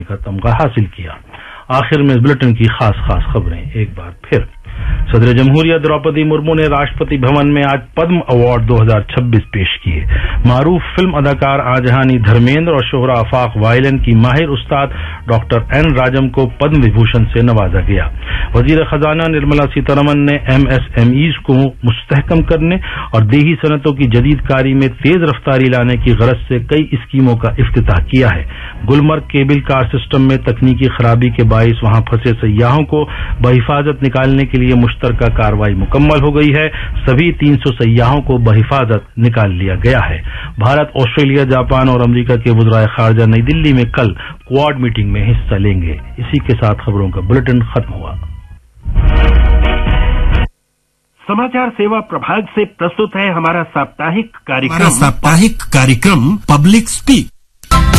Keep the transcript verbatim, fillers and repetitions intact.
का तमगा हासिल किया। आखिर में इस बुलेटिन की खास खास खबरें एक बार फिर। सदर जमहूरिया द्रौपदी मुर्मू ने राष्ट्रपति भवन में आज पद्म अवार्ड दो हजार छब्बीस पेश किए। मारूफ फिल्म अदाकार आजहानी धर्मेंद्र और शोहरा आफाक वायलन की माहिर उस्ताद डॉक्टर एन राजम को पद्म विभूषण से नवाजा गया। वजीर खजाना निर्मला सीतारमन ने एमएसएमईज को मुस्तहकम करने और देही सनतों की जदीदकारी में तेज रफ्तारी लाने की गरज से कई स्कीमों का इफ्तिताह किया है। गुलमर्ग केबल कार सिस्टम में तकनीकी खराबी के बाइस वहां फंसे सयाहों को बहिफाजत निकालने के लिए मुश्तरका कार्रवाई मुकम्मल हो गई है। सभी तीन सौ सयाहों को बहिफाजत निकाल लिया गया है। भारत, ऑस्ट्रेलिया, जापान और अमेरिका के वज़राए खारजा नई दिल्ली में कल क्वाड मीटिंग में हिस्सा लेंगे। इसी के साथ खबरों का बुलेटिन खत्म हुआ। समाचार सेवा प्रभाग से प्रस्तुत है हमारा साप्ताहिक कार्यक्रम हमारा साप्ताहिक कार्यक्रम पब्लिक स्पीक।